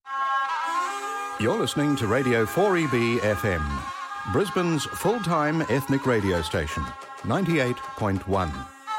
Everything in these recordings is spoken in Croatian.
You're listening to Radio 4EB FM, Brisbane's full-time ethnic radio station, 98.1.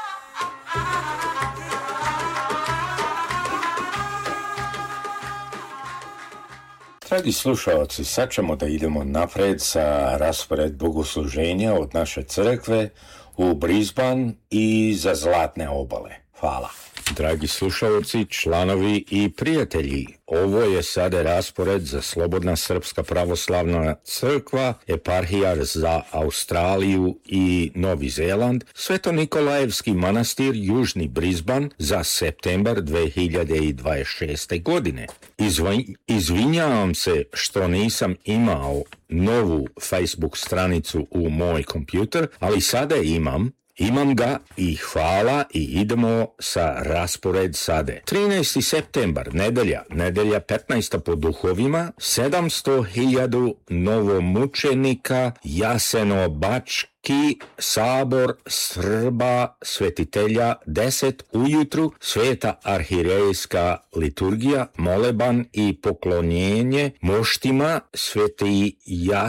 Dragi slušalci, sad ćemo da idemo napred sa raspored bogosluženja od naše crkve u Brisbane i za Zlatne obale. Hvala. Dragi slušalci, članovi i prijatelji, ovo je sada raspored za Slobodna Srpska pravoslavna crkva, eparhija za Australiju i Novi Zeland, Sveto-Nikolajevski manastir Južni Brisbane za septembar 2026. godine. Izvinjavam se što nisam imao novu Facebook stranicu u moj kompjuter, ali sada Imam ga i hvala i idemo sa raspored sade. 13. septembar, nedelja 15. po duhovima, 700.000 novomučenika, Jasenobački sabor Srba svetitelja 10 ujutru, sveta arhirejska liturgija, moleban i poklonjenje moštima sveti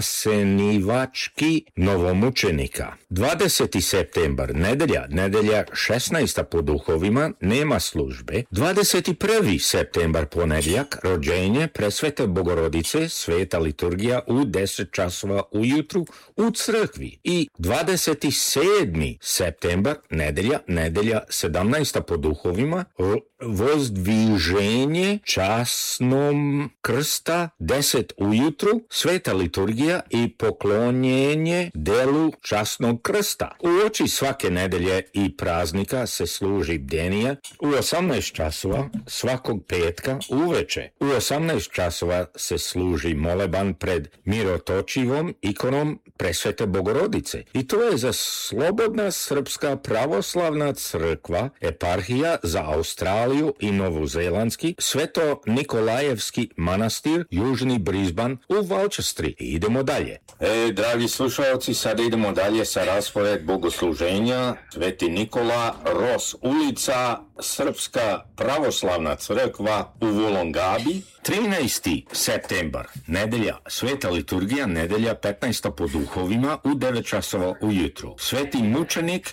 Jasenivački novomučenika. 20. septembar, nedelja 16. po duhovima, nema službe. 21. septembar, ponedjeljak, rođenje presvete Bogorodice, sveta liturgija u 10 časova ujutru u crkvi. I 27. septembar, nedelja 17. po duhovima, vozdviženje časnom krsta 10 ujutru, sveta liturgija i poklonjenje delu časnog krsta. U oči svake nedelje i praznika se služi bdenija u 18 časova svakog petka uveče. U 18 časova se služi moleban pred mirotočivom ikonom presvete Bogorodice. I to je za Slobodna Srpska pravoslavna crkva, eparhija za Australiju i Novozelandski, Sveto-Nikolajevski manastir Južni Brisbane u Valčestri. Idemo dalje. Dragi slušalci, sada idemo dalje sa raspored bogosluženja Sveti Nikola, Ros ulica, Srpska pravoslavna crkva u Volongabi. 13. septembar, nedelja, sveta liturgija, nedelja 15. po duhovima u 9 časova ujutru. Sveti mučenik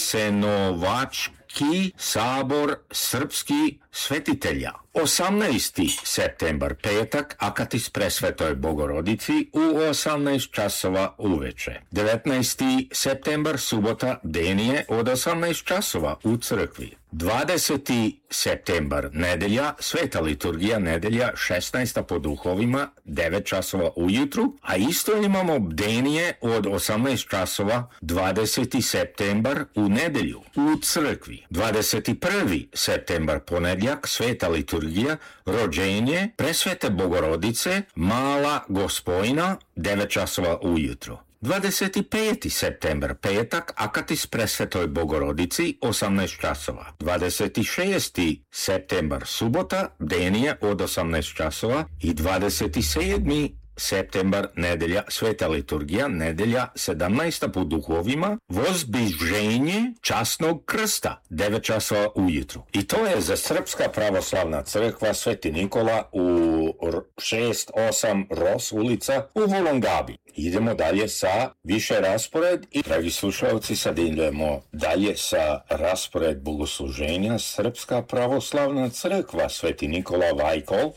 Jasenovački sabor srpski svetitelja. 18. septembar, petak, akatis presvetoj Bogorodici u 18 časova uveče. 19. septembar, subota, bdenije od 18 časova u crkvi. 20. septembar, nedelja, sveta liturgija, nedelja 16. po duhovima, 9 časova ujutru, a isto imamo bdenije od 18 časova 20. septembar u nedelju u crkvi. 21. septembar, ponedjeljak, sveta liturgija, rođenje presvete Bogorodice, Mala Gospojna, 9 časova ujutru. 25. septembar, petak, akatis presvetoj Bogorodici, 18 časova. 26. septembar, subota, bdenije od 18 časova i 27. septembar, nedelja, sveta liturgija, nedelja 17. po duhovima, vozbiženje časnog krsta, 9 časova ujutru. I to je za Srpska pravoslavna crkva Sveti Nikola u 6-8 Ros ulica u Volongabi. Idemo dalje sa više raspored i, dragi slušalci, sad idemo dalje sa raspored bogosluženja Srpska pravoslavna crkva Sveti Nikola Vajkol,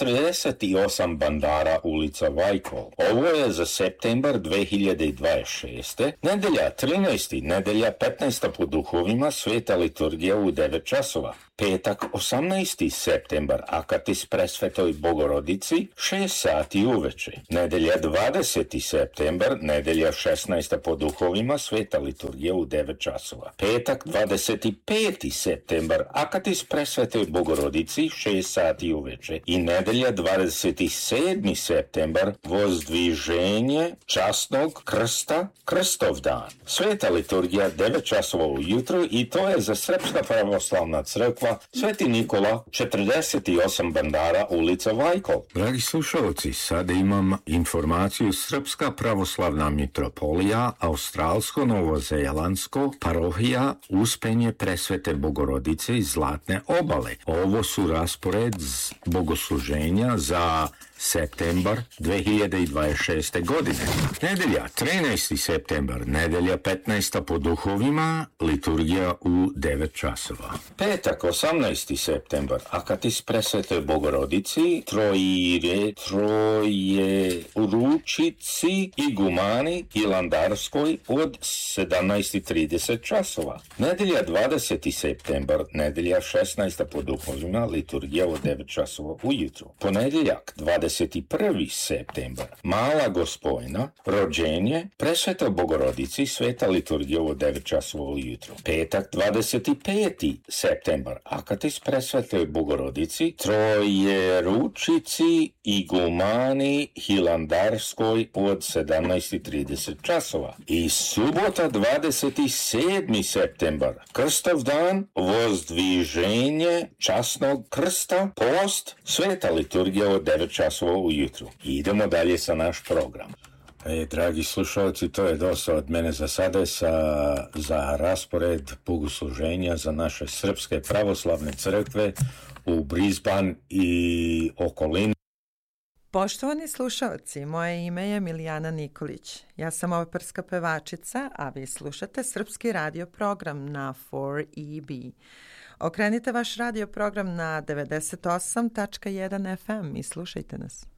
48 Bandara ulica Vajkol. Ovo je za septembar 2026. Nedelja 13. nedelja 15. po duhovima, sveta liturgija u 9 časova. Petak 18. septembar, akatis presvetoj Bogorodici, 6 sati uveče. Nedelja 20. septembar, nedelja 16. po duhovima, sveta liturgija u 9 časova. Petak 25. septembar, akatis presvetoj Bogorodici, 6 sati uveče. I nedelja 27. septembar, vozdviženje časnog krsta, krstov dan. Sveta liturgija 9 časova ujutru i to je za Srpska pravoslavna crkva Sveti Nikola, 48 Bandara ulica Vajkol. Janko. Dragi slušalci, sada imam informaciju. Srpska pravoslavna mitropolija, australsko-novozelandsko parohija Uspenje Presvete Bogorodice iz Zlatne obale. Ovo su raspored bogosluženja za septembar 2026. godine. Nedelja 13. septembar, nedelja 15. po duhovima, liturgija u 9 časova. Petak 18. septembar, akatis Presvetoj Bogorodici, troje ručici igumani Hilandarskoj od 17:30 časova. Nedelja 20. septembar, nedelja 16. po duhovima, liturgija u 9 časova ujutru. Ponedjeljak 21. septembar, Mala Gospojna, rođenje Presvetoj Bogorodici, sveta liturgija u 9 časova ujutru. Petak 25. septembar, akatis Presvetoj Bogorodici, troje ručici igumani Hilandarskoj od 17:30 časova. I subota 27. septembar, Krstov dan, vozdviženje časnog krsta, post, sveta liturgija od 9 časova ujutru. Idemo dalje sa naš program. Dragi slušalci, to je dosta od mene za sada za raspored bogosluženja za naše srpske pravoslavne crkve u Brisbane i okolini. Poštovani slušalci, moje ime je Milijana Nikolić. Ja sam operska pevačica, a vi slušate srpski radio program na 4EB. Okrenite vaš radio program na 98.1 FM i slušajte nas.